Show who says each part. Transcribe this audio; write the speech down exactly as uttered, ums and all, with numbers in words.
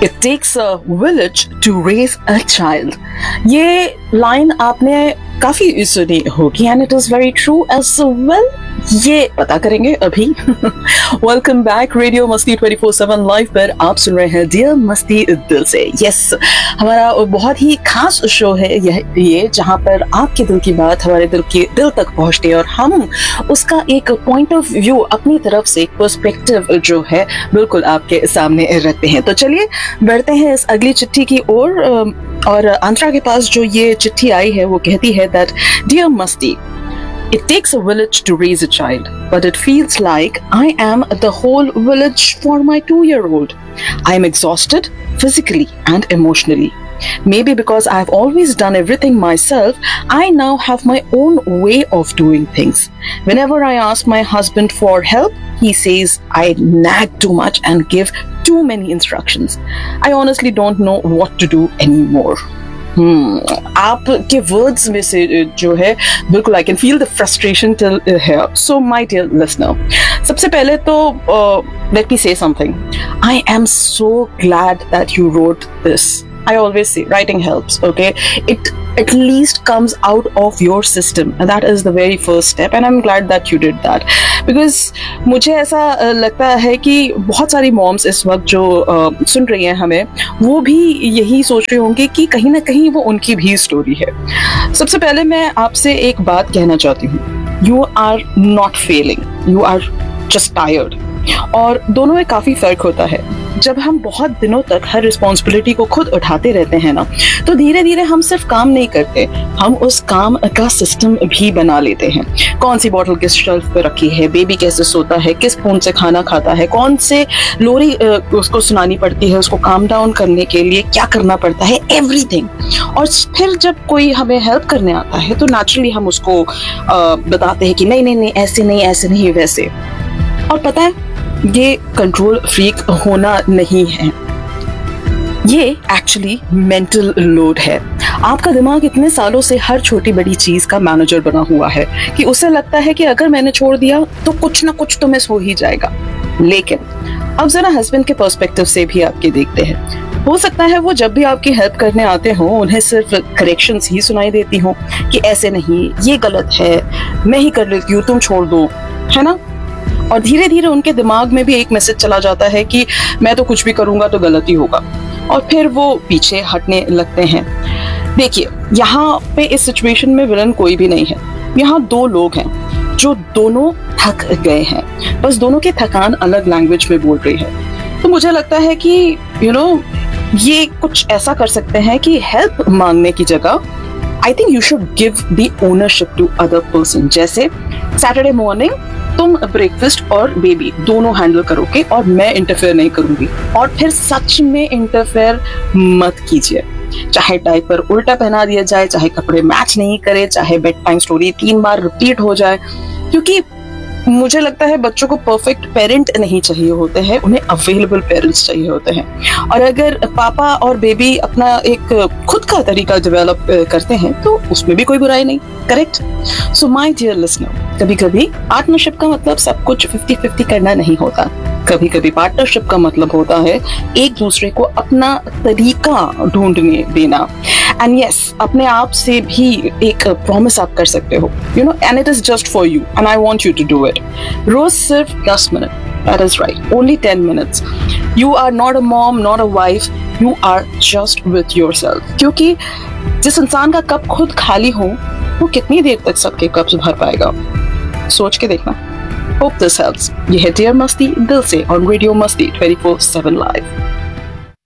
Speaker 1: It takes a village to raise a child. ये line आपने काफी सुनी होगी and it is very true as well. ये पता करेंगे अभी. वेलकम बैक रेडियो मस्ती ट्वेंटी फोर सेवन लाइव पर आप सुन रहे हैं डियर मस्ती दिल से. यस, हमारा बहुत ही खास शो है यह ये जहां पर आपके दिल की बात हमारे दिल के दिल तक पहुंचती है और हम उसका एक पॉइंट ऑफ व्यू अपनी तरफ से एक पर्सपेक्टिव जो है बिल्कुल आपके सामने रखते हैं. तो चलिए बढ़ते हैं इस अगली चिट्ठी की ओर. और अंतरा के पास जो ये चिट्ठी आई है वो कहती है दैट डियर मस्ती, it takes a village to raise a child, but it feels like I am the whole village for my two-year-old. I am exhausted physically and emotionally. Maybe because I have always done everything myself, I now have my own way of doing things. Whenever I ask my husband for help, he says I nag too much and give too many instructions. I honestly don't know what to do anymore. Hmm. आपके words में से जो है बिल्कुल I can feel the frustration till here. So my dear listener, सबसे पहले तो let me से something. I am so glad that you wrote this. I always say writing helps, okay? It at least comes out of your system and that is the very first step and I'm glad that you did that because मुझे ऐसा लगता है कि बहुत सारी moms इस वक्त जो uh, सुन रही हैं हमें, वो भी यही सोच रही होंगी कि कहीं ना कहीं वो उनकी भी स्टोरी है. सबसे पहले मैं आपसे एक बात कहना चाहती हूँ. You are not failing, you are just tired. और दोनों में काफी फर्क होता है. जब हम बहुत दिनों तक हर रिस्पॉन्सिबिलिटी को खुद उठाते रहते हैं ना, तो धीरे धीरे हम सिर्फ काम नहीं करते, हम उस काम का सिस्टम भी बना लेते हैं. कौन सी बॉटल किस शेल्फ पे रखी है, बेबी कैसे सोता है, किस फोन से खाना खाता है, कौन से लोरी उसको सुनानी पड़ती है, उसको काम डाउन करने के लिए क्या करना पड़ता है, एवरीथिंग. और फिर जब कोई हमें हेल्प करने आता है तो नेचुरली हम उसको आ, बताते हैं कि नहीं नहीं नहीं ऐसे नहीं ऐसे नहीं वैसे. और पता है ये कंट्रोल फ्रीक होना नहीं है, ये एक्चुअली मेंटल लोड है. आपका दिमाग इतने सालों से हर छोटी बड़ी चीज का मैनेजर बना हुआ है कि उसे लगता है कि अगर मैंने छोड़ दिया तो कुछ ना कुछ तो मिस हो ही जाएगा. लेकिन अब जरा हस्बैंड के पर्सपेक्टिव से भी आपके देखते हैं. हो सकता है वो जब भी आपकी हेल्प करने आते हो उन्हें सिर्फ करेक्शंस ही सुनाई देती हो कि ऐसे नहीं, ये गलत है, मैं ही कर लेती हूँ, तुम छोड़ दो, है ना. और धीरे धीरे उनके दिमाग में भी एक मैसेज चला जाता है कि मैं तो कुछ भी करूंगा तो गलती होगा और फिर वो पीछे हटने लगते हैं. देखिए, यहाँ पे इस सिचुएशन में विलन कोई भी नहीं है. यहाँ दो लोग हैं जो दोनों थक गए हैं, बस दोनों की थकान अलग लैंग्वेज में बोल रही है. तो मुझे लगता है कि यू नो ये कुछ ऐसा कर सकते हैं कि हेल्प मांगने की जगह I think you should give the ownership to other person. जैसे सैटरडे मॉर्निंग तुम ब्रेकफास्ट और बेबी दोनों हैंडल करोगे और मैं इंटरफेयर नहीं करूंगी. और फिर सच में इंटरफेयर मत कीजिए. चाहे डायपर उल्टा पहना दिया जाए, चाहे कपड़े मैच नहीं करे, चाहे बेड टाइम स्टोरी तीन बार रिपीट हो जाए, क्योंकि मुझे लगता है बच्चों को परफेक्ट पेरेंट नहीं चाहिए होते हैं, उन्हें अवेलेबल पेरेंट्स चाहिए होते हैं. और अगर पापा और बेबी अपना एक खुद का तरीका डेवलप करते हैं तो उसमें भी कोई बुराई नहीं. Correct. So my dear listener, कभी कभी पार्टनरशिप का मतलब सब कुछ फिफ्टी फिफ्टी करना नहीं होता. कभी कभी पार्टनरशिप का मतलब होता है एक दूसरे को अपना तरीका ढूंढने देना. एंड यस, अपने आप से भी एक प्रॉमिस आप कर सकते हो, you know, and it is just for you and I want you to do it. रोज सिर्फ दस minute, that is right, only ten minutes. You are not a mom, not a wife, you are just with yourself. क्योंकि जिस इंसान का cup खुद खाली हो वो कितनी देर तक सबके कप्स भर पाएगा. सोच के देखना. Hope this helps. ये है डियर मस्ती दिल से ऑन रेडियो मस्ती ट्वेंटी फोर सेवन लाइव.